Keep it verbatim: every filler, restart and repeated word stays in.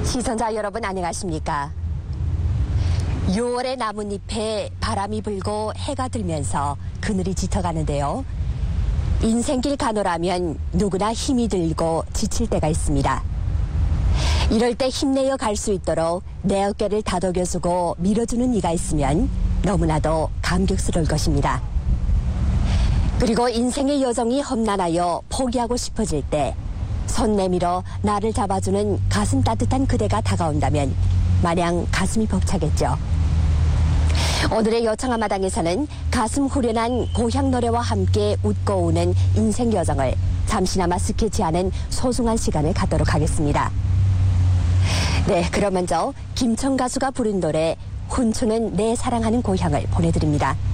시청자 여러분 안녕하십니까? 유월의 나뭇잎에 바람이 불고 해가 들면서 그늘이 짙어가는데요. 인생길 가노라면 누구나 힘이 들고 지칠 때가 있습니다. 이럴 때 힘내어 갈 수 있도록 내 어깨를 다독여주고 밀어주는 이가 있으면 너무나도 감격스러울 것입니다. 그리고 인생의 여정이 험난하여 포기하고 싶어질 때 손 내밀어 나를 잡아주는 가슴 따뜻한 그대가 다가온다면 마냥 가슴이 벅차겠죠. 오늘의 여창한마당에서는 가슴 후련한 고향 노래와 함께 웃고 우는 인생 여정을 잠시나마 스케치하는 소중한 시간을 갖도록 하겠습니다. 네, 그럼 먼저 김청 가수가 부른 노래 훈초는 내 사랑하는 고향을 보내드립니다.